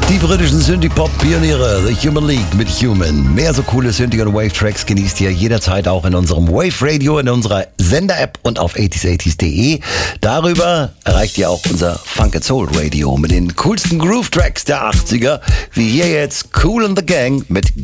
Die britischen Synthie-Pop-Pioniere, The Human League mit Human. Mehr so coole Synthie- und Wave-Tracks genießt ihr jederzeit auch in unserem Wave-Radio, in unserer Sender-App und auf 80s80s.de. Darüber erreicht ihr auch unser Funk & Soul Radio mit den coolsten Groove-Tracks der 80er, wie hier jetzt Kool and the Gang mit